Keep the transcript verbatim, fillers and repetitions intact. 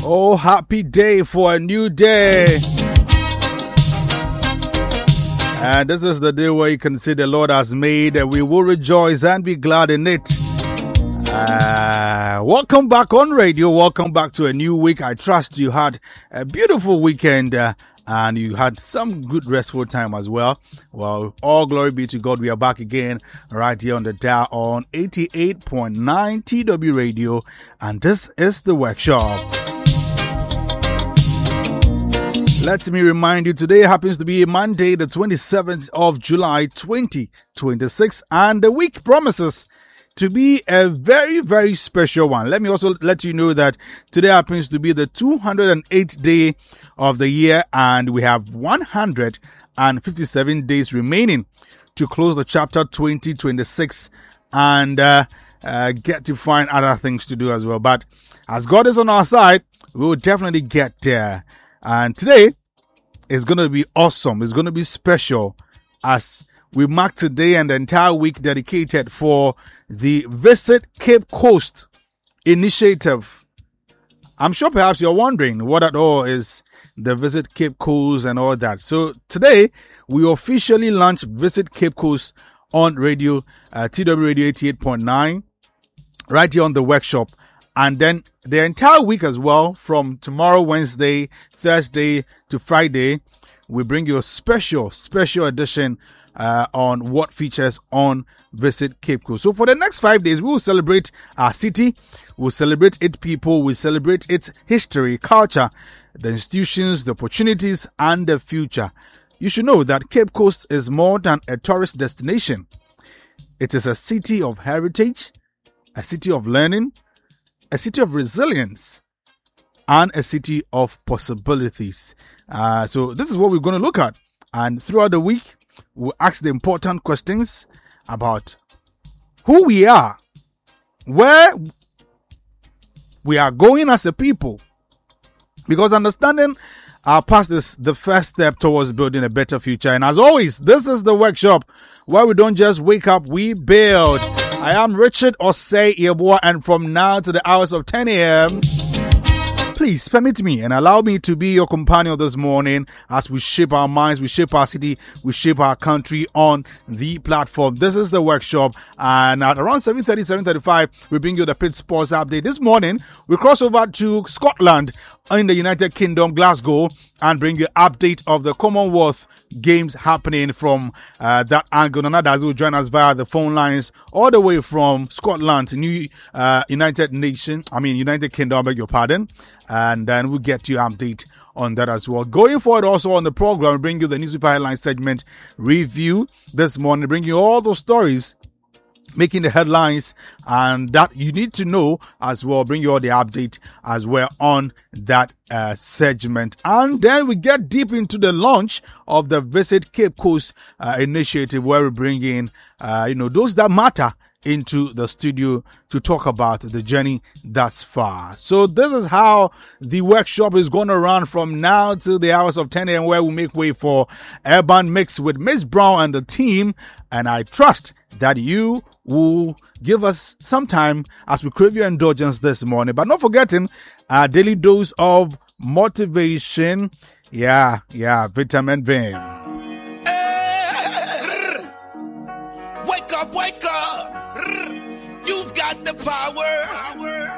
Oh, happy day for a new day. And this is the day where you can say the Lord has made, and we will rejoice and be glad in it. Uh, welcome back on radio. Welcome back to a new week. I trust you had a beautiful weekend uh, and you had some good restful time as well. Well, all glory be to God. We are back again right here on the dial on eighty-eight point nine T W Radio. And this is the workshop. Let me remind you, today happens to be Monday, the twenty-seventh of July, twenty twenty-six, and the week promises to be a very, very special one. Let me also let you know that today happens to be the two hundred eighth day of the year, and we have one hundred fifty-seven days remaining to close the chapter twenty twenty-six and uh, uh, get to find other things to do as well. But as God is on our side, we will definitely get there. And today is going to be awesome. It's going to be special as we mark today and the entire week dedicated for the Visit Cape Coast initiative. I'm sure perhaps you're wondering what at all is the Visit Cape Coast and all that. So today we officially launch Visit Cape Coast on radio, uh, T W Radio eighty-eight point nine, right here on the workshop. And then the entire week as well, from tomorrow, Wednesday, Thursday to Friday, we bring you a special, special edition uh, on what features on Visit Cape Coast. So for the next five days, we will celebrate our city, we'll celebrate its people, we'll celebrate its history, culture, the institutions, the opportunities, and the future. You should know that Cape Coast is more than a tourist destination. It is a city of heritage, a city of learning, a city of resilience, and a city of possibilities. Uh, so this is what we're going to look at. And throughout the week, we'll ask the important questions about who we are, where we are going as a people. Because understanding our past is the first step towards building a better future. And as always, this is the workshop where we don't just wake up, we build. I am Richard Osei Yeboah, and from now to the hours of ten a.m., please permit me and allow me to be your companion this morning as we shape our minds, we shape our city, we shape our country on the platform. This is the workshop, and at around seven thirty, seven thirty-five, we bring you the Pit Sports update. This morning, we cross over to Scotland in the United Kingdom, Glasgow, and bring you an update of the Commonwealth Games happening from uh, that angle. Nana will join us via the phone lines all the way from Scotland to New uh, United Nation, I mean United Kingdom, I beg your pardon, and then we'll get you an update on that as well. Going forward, also on the program, we bring you the newspaper headline segment review this morning, bring you all those stories making the headlines and that you need to know as well. Bring you all the update as well on that uh, segment. And then we get deep into the launch of the Visit Cape Coast uh, initiative, where we bring in, uh, you know, those that matter into the studio to talk about the journey thus far. So this is how the workshop is going to run from now till the hours of ten a.m., where we make way for Urban Mix with Miss Brown and the team. And I trust that you will give us some time as we crave your indulgence this morning. But not forgetting our daily dose of motivation. Yeah, yeah, vitamin V.